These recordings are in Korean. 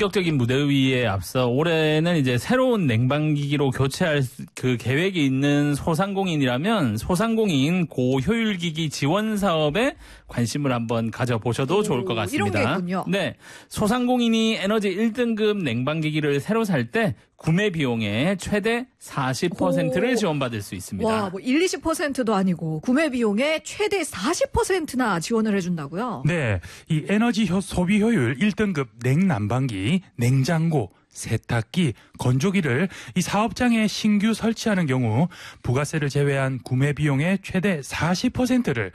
본격적인 무대 위에 앞서 올해는 이제 새로운 냉방기기로 교체할 그 계획이 있는 소상공인이라면 소상공인 고효율기기 지원 사업에 관심을 한번 가져보셔도 좋을 것 같습니다. 이런 게 있군요. 네, 소상공인이 에너지 1등급 냉방기기를 새로 살 때 구매 비용의 최대 40%를 지원받을 수 있습니다. 와, 뭐 1, 20%도 아니고 구매 비용의 최대 40%나 지원을 해준다고요? 네, 이 에너지 소비 효율 1등급 냉난방기, 냉장고, 세탁기, 건조기를 이 사업장에 신규 설치하는 경우 부가세를 제외한 구매 비용의 최대 40%를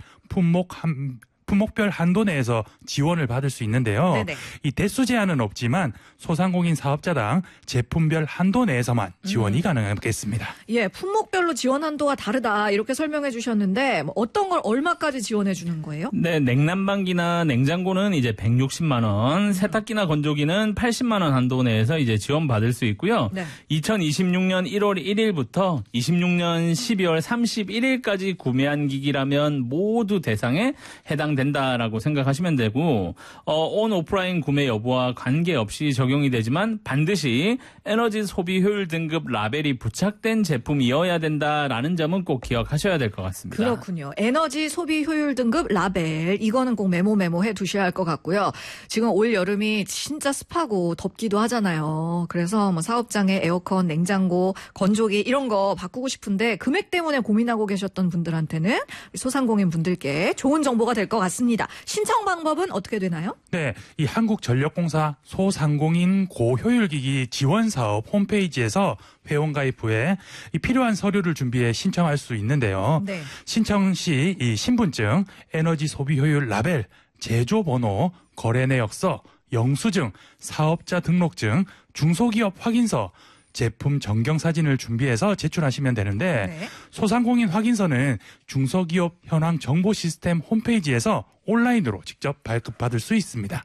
품목별 한도 내에서 지원을 받을 수 있는데요. 네네. 이 대수 제한은 없지만 소상공인 사업자당 제품별 한도 내에서만 지원이 가능하겠습니다. 예, 품목별로 지원 한도가 다르다 이렇게 설명해 주셨는데 뭐 어떤 걸 얼마까지 지원해 주는 거예요? 네, 냉난방기나 냉장고는 이제 160만 원, 세탁기나 건조기는 80만 원 한도 내에서 이제 지원받을 수 있고요. 네. 2026년 1월 1일부터 26년 12월 31일까지 구매한 기기라면 모두 대상에 해당된다라고 생각하시면 되고 온 오프라인 구매 여부와 관계없이 적용이 되지만 반드시 에너지 소비 효율 등급 라벨이 부착된 제품이어야 된다라는 점은 꼭 기억하셔야 될 것 같습니다. 그렇군요. 에너지 소비 효율 등급 라벨 이거는 꼭 메모해 두셔야 할 것 같고요. 지금 올 여름이 진짜 습하고 덥기도 하잖아요. 그래서 뭐 사업장에 에어컨, 냉장고, 건조기 이런 거 바꾸고 싶은데 금액 때문에 고민하고 계셨던 분들한테는 소상공인 분들께 좋은 정보가 될 것 같습니다. 신청 방법은 어떻게 되나요? 네, 이 한국전력공사 소상공인 고효율기기 지원사업 홈페이지에서 회원가입 후에 이 필요한 서류를 준비해 신청할 수 있는데요. 네. 신청 시 이 신분증, 에너지 소비 효율 라벨, 제조번호, 거래내역서, 영수증, 사업자 등록증, 중소기업 확인서, 제품 전경 사진을 준비해서 제출하시면 되는데 네. 소상공인 확인서는 중소기업 현황 정보 시스템 홈페이지에서 온라인으로 직접 발급받을 수 있습니다.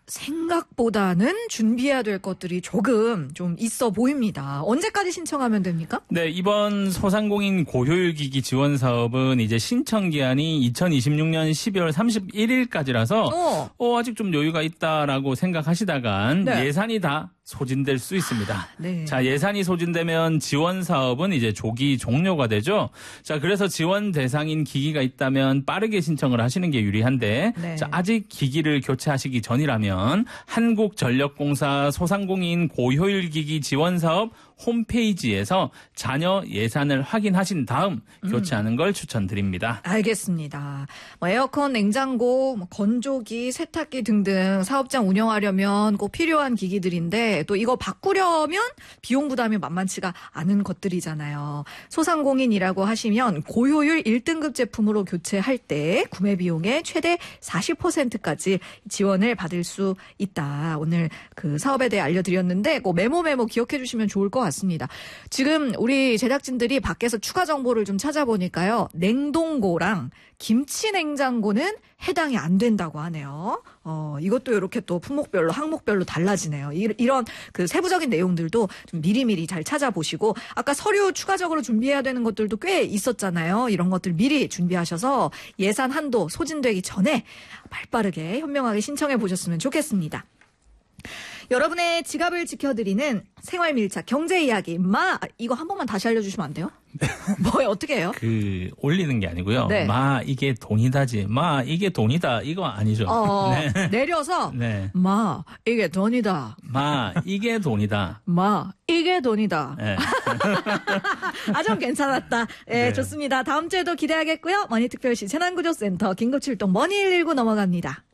생각보다는 준비해야 될 것들이 조금 좀 있어 보입니다. 언제까지 신청하면 됩니까? 네, 이번 소상공인 고효율기기 지원 사업은 이제 신청 기한이 2026년 12월 31일까지라서 아직 좀 여유가 있다라고 생각하시다간 네. 예산이 다 소진될 수 있습니다. 네. 자, 예산이 소진되면 지원 사업은 이제 조기 종료가 되죠. 자, 그래서 지원 대상인 기기가 있다면 빠르게 신청을 하시는 게 유리한데 네. 자, 아직 기기를 교체하시기 전이라면 한국전력공사 소상공인 고효율기기 지원 사업 홈페이지에서 잔여 예산을 확인하신 다음 교체하는 걸 추천드립니다. 알겠습니다. 뭐 에어컨, 냉장고, 뭐 건조기, 세탁기 등등 사업장 운영하려면 꼭 필요한 기기들인데 또 이거 바꾸려면 비용 부담이 만만치가 않은 것들이잖아요. 소상공인이라고 하시면 고효율 1등급 제품으로 교체할 때 구매 비용의 최대 40%까지 지원을 받을 수 있다. 오늘 그 사업에 대해 알려드렸는데 꼭 메모 기억해 주시면 좋을 것 같습니다. 지금 우리 제작진들이 밖에서 추가 정보를 좀 찾아보니까요. 냉동고랑 김치 냉장고는 해당이 안 된다고 하네요. 이것도 이렇게 또 품목별로 항목별로 달라지네요. 이런 그 세부적인 내용들도 좀 미리미리 잘 찾아보시고 아까 서류 추가적으로 준비해야 되는 것들도 꽤 있었잖아요. 이런 것들 미리 준비하셔서 예산 한도 소진되기 전에 발빠르게 현명하게 신청해 보셨으면 좋겠습니다. 여러분의 지갑을 지켜드리는 생활 밀착 경제 이야기. 이거 한 번만 다시 알려주시면 안 돼요? 뭐예요? 어떻게 해요? 올리는 게 아니고요. 네. 이게 돈이다지. 이게 돈이다. 이거 아니죠. 네. 내려서 네. 이게 돈이다. 이게 돈이다. 이게 돈이다. 네. 좀 괜찮았다. 네. 좋습니다. 다음 주에도 기대하겠고요. 머니특별시 재난구조센터 긴급출동 머니119 넘어갑니다.